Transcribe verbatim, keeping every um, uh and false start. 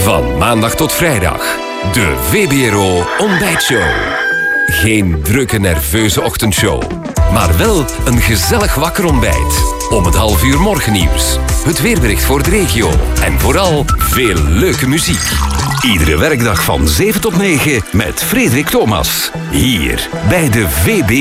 Van maandag tot vrijdag. De V B R O Ontbijtshow. Geen drukke, nerveuze ochtendshow. Maar wel een gezellig wakker ontbijt. Om het half uur morgennieuws. Het weerbericht voor de regio. En vooral veel leuke muziek. Iedere werkdag van zeven tot negen met Frederik Thomas. Hier bij de V B R O.